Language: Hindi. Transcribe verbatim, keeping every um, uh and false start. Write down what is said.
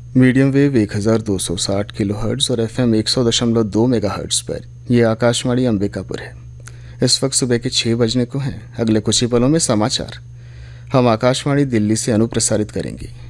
मीडियम वेव एक हज़ार दो सौ साठ किलोहर्ट्ज़ और एफएम एक सौ दशमलव दो मेगाहर्ट्ज़ पर यह आकाशवाणी अंबिकापुर है। इस वक्त सुबह के छः बजने को हैं। अगले कुछ ही पलों में समाचार हम आकाशवाणी दिल्ली से अनुप्रसारित करेंगे।